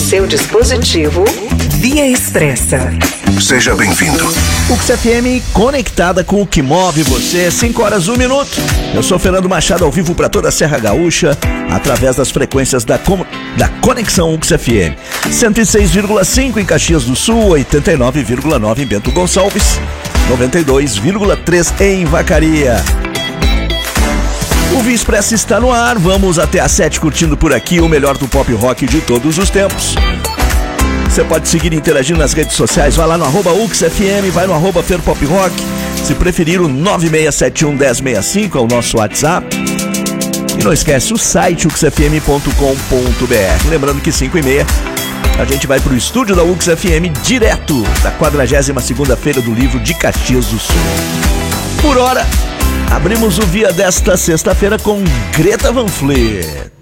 seu dispositivo via expressa. Seja bem-vindo. UX FM conectada com o que move você, 5h01. Eu sou Fernando Machado, ao vivo para toda a Serra Gaúcha, através das frequências da Conexão UX FM. 106,5 em Caxias do Sul, 89,9 em Bento Gonçalves, 92,3 em Vacaria. O Via Expressa está no ar, vamos até às 7 curtindo por aqui o melhor do pop rock de todos os tempos. Você pode seguir e interagir nas redes sociais, vai lá no @UXFM, vai no @FerPopRock, se preferir o 96711065 é o nosso WhatsApp. E não esquece o site uxfm.com.br. Lembrando que 5h30 a gente vai para o estúdio da UXFM direto da 42ª Feira do Livro de Caxias do Sul. Por hora, abrimos o Via desta sexta-feira com Greta Van Fleet.